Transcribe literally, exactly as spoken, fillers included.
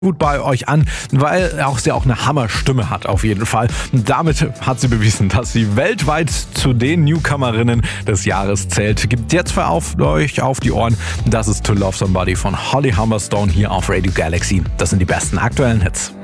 gut bei euch an, weil auch sie auch eine Hammerstimme hat auf jeden Fall. Und damit hat sie bewiesen, dass sie weltweit zu den Newcomerinnen des Jahres zählt. Gibt jetzt für auf, euch auf die Ohren. Das ist To Love Somebody von Holly Humberstone hier auf Radio Galaxy. Das sind die besten aktuellen Hits.